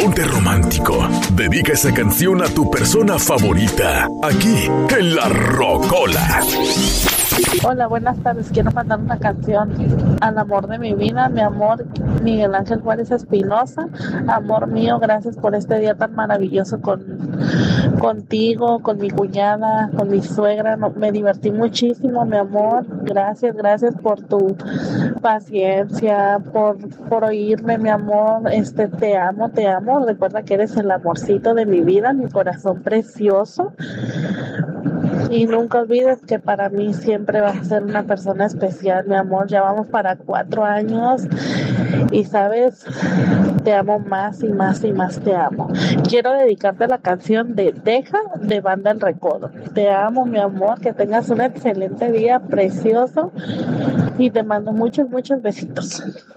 ponte romántico. Dedica esa canción a tu persona favorita, aquí en La Rocola. Hola, buenas tardes. Quiero mandar una canción al amor de mi vida, mi amor Miguel Ángel Juárez Espinosa. Amor mío, gracias por este día tan maravilloso contigo, con mi cuñada, con mi suegra. Me divertí muchísimo, mi amor. Gracias, gracias por tu paciencia, por oírme, mi amor. Te amo, te amo. Recuerda que eres el amorcito de mi vida, mi corazón precioso. Y nunca olvides que para mí siempre vas a ser una persona especial, mi amor. Ya vamos para 4 años y sabes, te amo más y más y más te amo. Quiero dedicarte la canción de Deja de Banda El Recodo. Te amo, mi amor, que tengas un excelente día precioso y te mando muchos, muchos besitos.